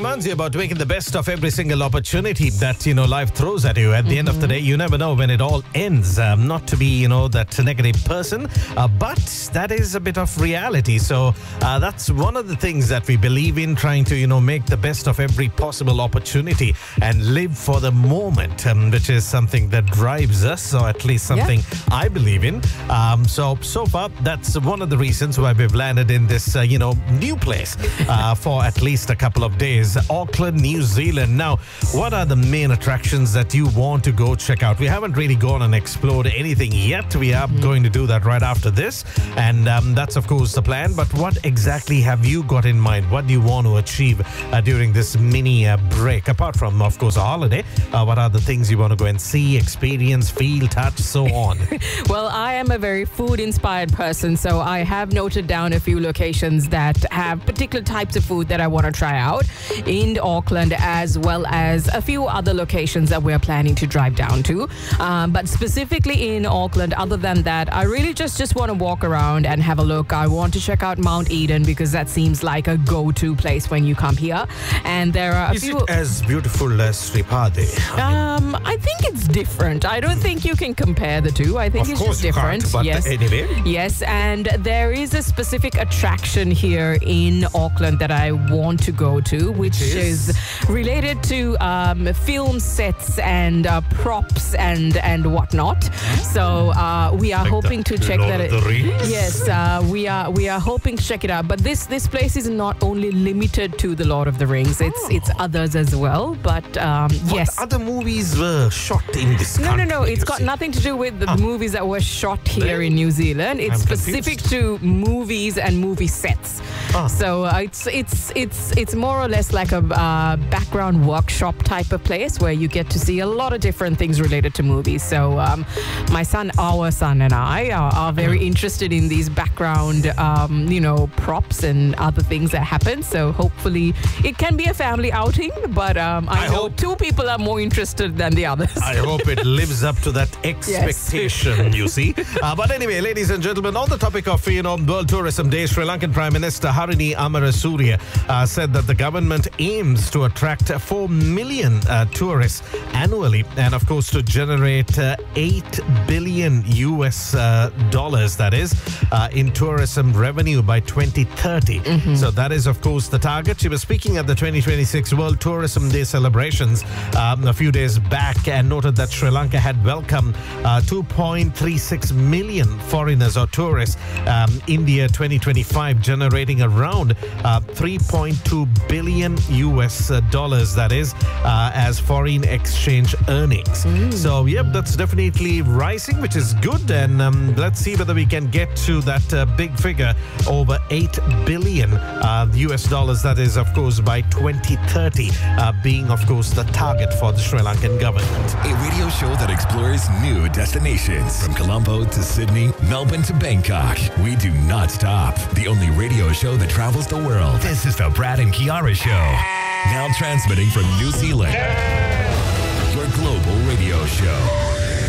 reminds you about making the best of every single opportunity that, life throws at you. At the end of the day, you never know when it all ends. Not to be, that negative person, but that is a bit of reality. So that's one of the things that we believe in, trying to, make the best of every possible opportunity and live for the moment, which is something that drives us, or at least something I believe in. So far, that's one of the reasons why we've landed in this, new place for at least a couple of days. Auckland, New Zealand. Now, what are the main attractions that you want to go check out? We haven't really gone and explored anything yet. We are going to do that right after this. And that's, of course, the plan. But what exactly have you got in mind? What do you want to achieve during this mini break? Apart from, of course, a holiday, what are the things you want to go and see, experience, feel, touch, so on? Well, I am a very food-inspired person, so I have noted down a few locations that have particular types of food that I want to try out in Auckland, as well as a few other locations that we're planning to drive down to. But specifically in Auckland, other than that, I really just want to walk around and have a look. I want to check out Mount Eden because that seems like a go-to place when you come here. And there are Is it as beautiful as Sripade? I think it's different. I don't think you can compare the two. I think it's just different. But yes. Anyway. Yes, and there is a specific attraction here in Auckland that I want to go to, which is related to film sets and props and whatnot. So we are hoping to check that. Yes, we are hoping to check it out. But this place is not only limited to the Lord of the Rings. It's others as well. But yes. What other movies were shot in this country? No. It's got nothing to do with the movies that were shot here in New Zealand. It's specific to movies and movie sets. So it's more or less like a background workshop type of place where you get to see a lot of different things related to movies. So our son and I are very interested in these background, props and other things that happen. So hopefully it can be a family outing, but I hope two people are more interested than the others. I hope it lives up to that expectation, you see. But anyway, ladies and gentlemen, on the topic of, World Tourism Day, Sri Lankan Prime Minister Harini Amarasuriya said that the government aims to attract 4 million tourists annually, and of course to generate $8 billion US dollars, that is, in tourism revenue by 2030. So that is, of course, the target. She was speaking at the 2026 World Tourism Day celebrations a few days back and noted that Sri Lanka had welcomed 2.36 million foreigners or tourists. India 2025 generating around 3.2 billion US dollars, that is, as foreign exchange earnings. So, that's definitely rising, which is good. And let's see whether we can get to that big figure, over 8 billion US dollars, that is, of course, by 2030, being, of course, the target for the Sri Lankan government. A radio show that explores new destinations from Colombo to Sydney, Melbourne to Bangkok. We do not stop. The only radio show that travels the world. This is the Brad and Kiara Show. Now transmitting from New Zealand. Your global radio show.